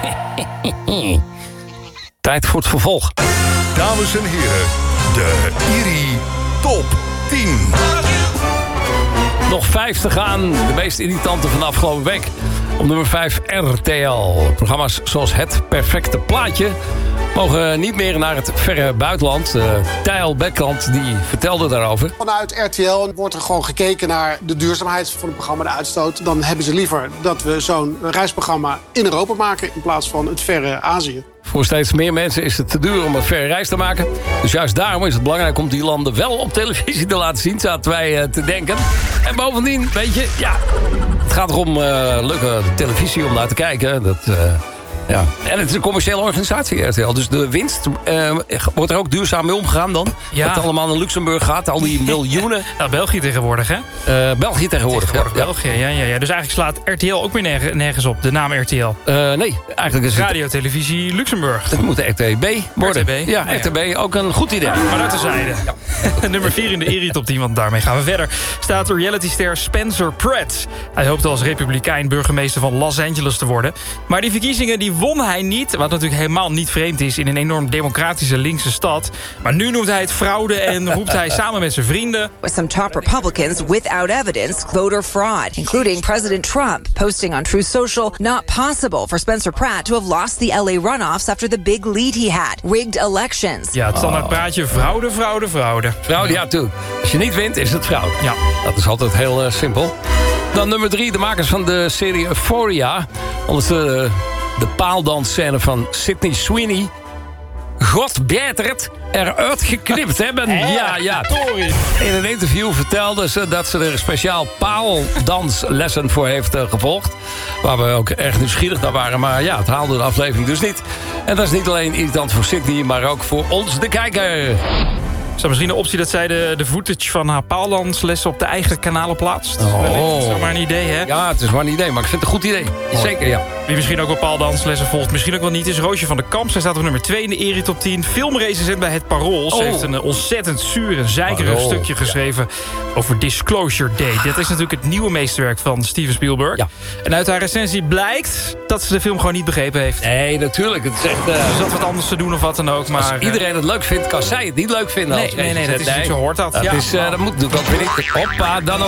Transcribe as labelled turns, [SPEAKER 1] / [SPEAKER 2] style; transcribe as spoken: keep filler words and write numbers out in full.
[SPEAKER 1] Tijd voor het vervolg.
[SPEAKER 2] Dames en heren, de Iri Top tien.
[SPEAKER 1] Nog vijf te gaan. De meest irritante van de afgelopen week. Op nummer vijf R T L. Programma's zoals Het Perfecte Plaatje mogen niet meer naar het verre buitenland. Uh, Tijl Bekkant die vertelde daarover.
[SPEAKER 3] Vanuit R T L wordt er gewoon gekeken naar de duurzaamheid van het programma, de uitstoot. Dan hebben ze liever dat we zo'n reisprogramma in Europa maken in plaats van het verre Azië.
[SPEAKER 1] Voor steeds meer mensen is het te duur om een verre reis te maken. Dus juist daarom is het belangrijk om die landen wel op televisie te laten zien, zaten wij uh, te denken. En bovendien, weet je, ja, het gaat erom uh, leuke televisie om naar te kijken. Dat... Uh, Ja. En het is een commerciële organisatie, R T L. Dus de winst, uh, wordt er ook duurzaam mee omgegaan dan?
[SPEAKER 4] Ja.
[SPEAKER 1] Dat het allemaal naar Luxemburg gaat, al die miljoenen.
[SPEAKER 4] Nou, België tegenwoordig, hè?
[SPEAKER 1] Uh, België tegenwoordig,
[SPEAKER 4] tegenwoordig
[SPEAKER 1] ja.
[SPEAKER 4] België, ja, ja, ja. Dus eigenlijk slaat R T L ook weer nergens, nergens op, de naam R T L.
[SPEAKER 1] Uh, nee, eigenlijk is het...
[SPEAKER 4] Radio, televisie, Luxemburg.
[SPEAKER 1] Het moet de R T B worden.
[SPEAKER 4] R T B?
[SPEAKER 1] Ja,
[SPEAKER 4] Nou ja.
[SPEAKER 1] R T B, ook een goed idee.
[SPEAKER 4] Maar uit de zijde. Ja. Nummer vier in de Iri Top tien, want daarmee gaan we verder. Staat de realityster Spencer Pratt. Hij hoopte als republikein burgemeester van Los Angeles te worden. Maar die verkiezingen die won hij niet. Wat natuurlijk helemaal niet vreemd is in een enorm democratische linkse stad. Maar nu noemt hij het fraude en roept hij samen met zijn vrienden...
[SPEAKER 5] Some top Republicans without evidence voter fraud, including President Trump, posting on Truth Social, not possible for Spencer Pratt to have lost the L A runoffs after the big lead he had, rigged elections.
[SPEAKER 4] Ja, het standaard praatje, fraude, fraude, fraude.
[SPEAKER 1] Fraude, ja, toe. Als je niet wint, is het fraude.
[SPEAKER 4] Ja.
[SPEAKER 1] Dat is altijd heel uh, simpel. Dan nummer drie, de makers van de serie Euphoria. Onder de, de paaldansscène van Sydney Sweeney. God beter eruit geknipt hebben. Ja, ja. In een interview vertelde ze dat ze er speciaal paaldanslessen voor heeft uh, gevolgd. Waar we ook erg nieuwsgierig naar waren. Maar ja, het haalde de aflevering dus niet. En dat is niet alleen irritant voor Sydney, maar ook voor ons, de kijker.
[SPEAKER 4] Is dat misschien de optie dat zij de, de footage van haar paaldanslessen op de eigen kanalen plaatst?
[SPEAKER 1] Oh.
[SPEAKER 4] Dat is wel maar een idee, hè?
[SPEAKER 1] Ja, het is maar een idee, maar ik vind het een goed idee.
[SPEAKER 4] Oh.
[SPEAKER 1] Zeker, ja.
[SPEAKER 4] Wie misschien ook wel paaldanslessen volgt, misschien ook wel niet, is Roosje van der Kamp. Zij staat op nummer twee in de Eri Top tien. Filmrecensent bij Het Parool. Ze
[SPEAKER 1] Oh.
[SPEAKER 4] heeft een ontzettend zuur en zeikerig
[SPEAKER 1] Parool.
[SPEAKER 4] stukje geschreven over Disclosure Day. Dit is natuurlijk het nieuwe meesterwerk van Steven Spielberg.
[SPEAKER 1] Ja.
[SPEAKER 4] En uit haar recensie blijkt dat ze de film gewoon niet begrepen heeft.
[SPEAKER 1] Nee, natuurlijk. Het is echt... Uh,
[SPEAKER 4] Ze zat wat anders te doen of wat dan ook. Maar,
[SPEAKER 1] als iedereen het leuk vindt, kan zij het niet leuk vinden.
[SPEAKER 4] Nee,
[SPEAKER 1] als
[SPEAKER 4] nee, nee, dat is
[SPEAKER 1] recensent.
[SPEAKER 4] niet zo hoort dat.
[SPEAKER 1] Dat,
[SPEAKER 4] Ja.
[SPEAKER 1] is, uh, dat moet natuurlijk ook weer niet. Hoppa, dan op